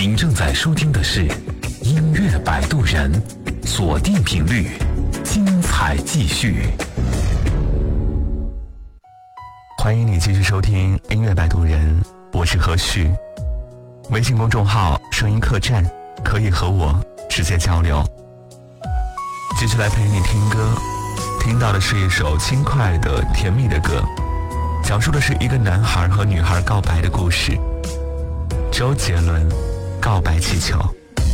您正在收听的是音乐摆渡人，锁定频率，精彩继续。欢迎你继续收听音乐摆渡人，我是何旭。微信公众号声音客栈可以和我直接交流。继续来陪你听歌，听到的是一首轻快的甜蜜的歌，讲述的是一个男孩和女孩告白的故事。周杰伦告白气球。